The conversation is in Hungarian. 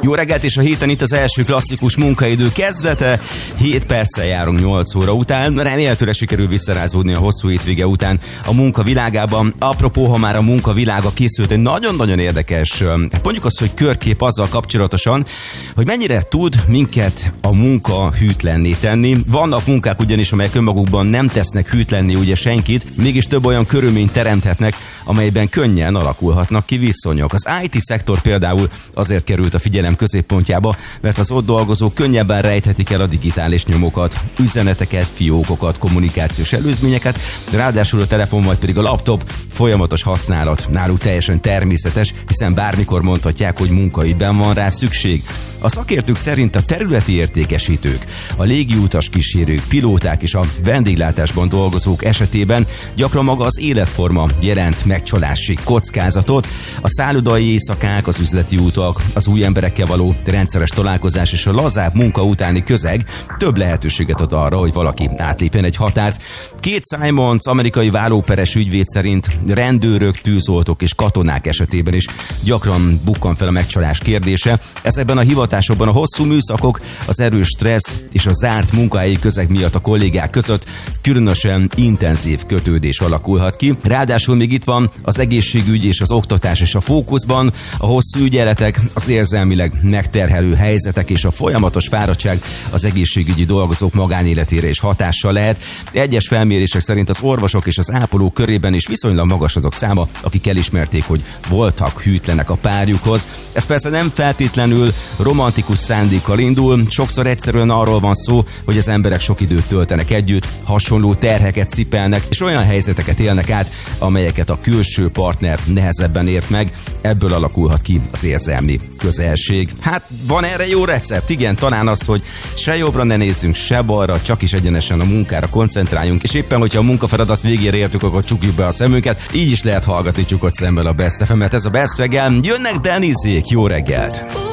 Jó reggelt, és a héten itt az első klasszikus munkaidő kezdete. 7 perccel járunk 8 óra után. Remélhetőleg sikerül visszarázódni a hosszú hétvége után a munka világában. Apropó, ha már a munka világa készült, egy nagyon-nagyon érdekes, mondjuk azt, hogy körkép azzal kapcsolatosan, hogy mennyire tud minket a munka hűtlenné tenni. Vannak munkák ugyanis, amelyek önmagukban nem tesznek hűtlenné ugye senkit, mégis több olyan körülményt teremthetnek, amelyben könnyen alakulhatnak ki viszonyok. Az IT-szektor például azért került a figyelem középpontjába, mert az ott dolgozók könnyebben rejthetik el a digitális nyomokat, üzeneteket, fiókokat, kommunikációs előzményeket, ráadásul a telefon vagy pedig a laptop folyamatos használat náluk teljesen természetes, hiszen bármikor mondhatják, hogy munkaidőben van rá szükség. A szakértők szerint a területi értékesítők, a légiutas kísérők, pilóták és a vendéglátásban dolgozók esetében gyakran maga az életforma jelent megcsalási kockázatot. A szállodai éjszakák, az üzleti utak, az új emberekkel való rendszeres találkozás és a lazább munka utáni közeg több lehetőséget ad arra, hogy valaki átlépjen egy határt. Kate Simons, amerikai vállóperes ügyvéd szerint rendőrök, tűzoltók és katonák esetében is gyakran bukkan fel a megcsalás kérdése. Ezekben a hivatásokban a hosszú műszakok, az erős stressz és a zárt munkahelyi közeg miatt a kollégák között különösen intenzív kötődés alakulhat ki. Ráadásul még itt van az egészségügy és az oktatás és a fókuszban, a hosszú ügyeletek, az érzelmileg megterhelő helyzetek és a folyamatos fáradtság az egészségügyi dolgozók magánéletére is hatással lehet. Egyes felmérések szerint az orvosok és az ápolók körében is viszonylag magas azok száma, akik elismerték, hogy voltak hűtlenek a párjukhoz. Ez persze nem feltétlenül romantikus szándékkal indul, sokszor egyszerűen arról van szó, hogy az emberek sok időt töltenek együtt, hasonló terheket cipelnek, és olyan helyzeteket élnek át, amelyeket a külső partner nehezebben ért meg, ebből alakulhat ki az érzelmi közelség. Hát van erre jó recept, igen, talán az, hogy se jobbra ne nézzünk, se balra, csak is egyenesen a munkára koncentráljunk, és éppen, hogyha a munkafeladat végére értük, akkor csukjuk be a szemünket, így is lehet hallgatni csukott szemmel a Best FM-et. Ez a Best reggel, jönnek Denizék, jó reggelt!